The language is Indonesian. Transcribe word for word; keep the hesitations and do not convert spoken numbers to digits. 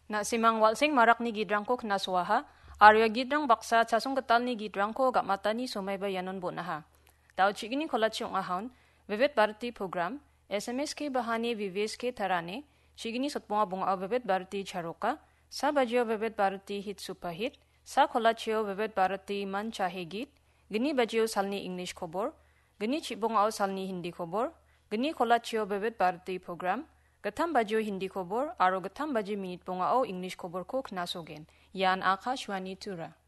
Na simang walsing marak ni gidrang ko knaswaha, arya gidrang baksa chasung ketal ni gidrang ko gak mata ni somay bayanon bonaha. Tau chigini kolasyong ahon, Vivid Bharati program, S M S ke bahane vives ke tarane, chigini sotpunga bunga o Vivid Bharati charoka, sa bajyo Vivid Bharati hit superhit, sa kolasyo Vivid Bharati man chahe git, gini bajyo salni English khobor, gini chibunga o salni Hindi khobor, gini kolasyo Vivid Bharati program, gatham bajyo Hindi khobor aro gatham bajyo minute bunga o English khobor ko knasogen. Yan Akashwani Tura.